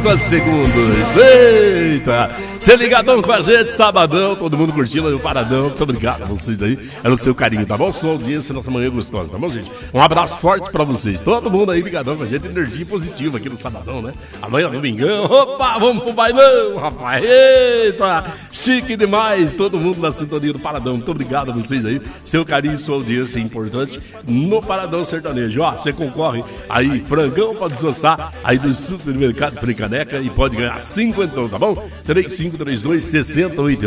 30 segundos. Eita! Você ligadão com a gente, sabadão, todo mundo curtindo o Paradão. Muito obrigado a vocês aí, é no seu carinho, tá bom? Sua audiência, nossa manhã gostosa, tá bom, gente? Um abraço forte pra vocês. Todo mundo aí ligadão com a gente, energia positiva aqui no sabadão, né? Amanhã, domingão. Opa, vamos pro bailão, rapaz. Eita! Chique demais. Todo mundo na sintonia do Paradão. Muito obrigado a vocês aí. Seu carinho, sua audiência é importante no Paradão Sertanejo. Ó, você concorre aí, frangão pra desossar aí do supermercado Fricaneca e pode ganhar 50, tá bom? 3532-6080.